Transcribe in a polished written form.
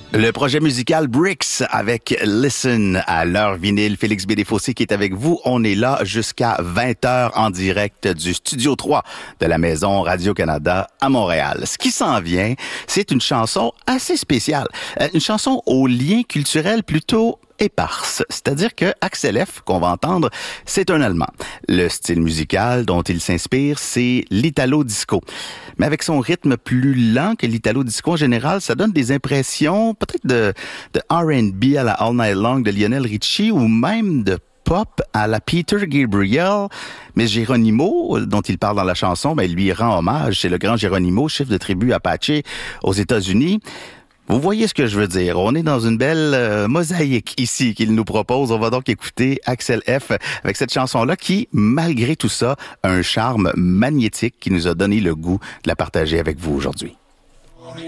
Le projet musical Bricks avec Listen à l'heure vinyle. Félix Bédéfossé qui est avec vous. On est là jusqu'à 20h en direct du Studio 3 de la Maison Radio-Canada à Montréal. Ce qui s'en vient, c'est une chanson assez spéciale. Une chanson au lien culturel plutôt éparse. C'est-à-dire que Axel F, qu'on va entendre, c'est un Allemand. Le style musical dont il s'inspire, c'est l'italo-disco. Mais avec son rythme plus lent que l'italo-disco en général, ça donne des impressions peut-être de R&B à la All Night Long de Lionel Richie ou même de pop à la Peter Gabriel. Mais Geronimo, dont il parle dans la chanson, il lui rend hommage. C'est le grand Geronimo, chef de tribu Apache aux États-Unis. Vous voyez ce que je veux dire. On est dans une belle mosaïque ici qu'il nous propose. On va donc écouter Axel F avec cette chanson-là qui, malgré tout ça, a un charme magnétique qui nous a donné le goût de la partager avec vous aujourd'hui.